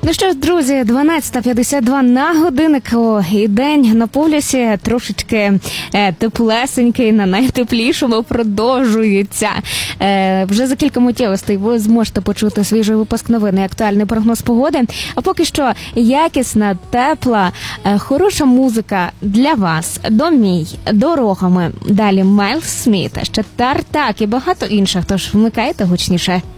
Ну що ж, друзі, 12:52 на годиннику, і день на полюсі трошечки теплесенький, на найтеплішому продовжується. Вже за кілька миттєвостей ви зможете почути свіжий випуск новин і актуальний прогноз погоди. А поки що якісна, тепла, хороша музика для вас. Домій, дорогами. Далі Майлз Сміт, ще Тартак і багато інших, тож вмикайте гучніше.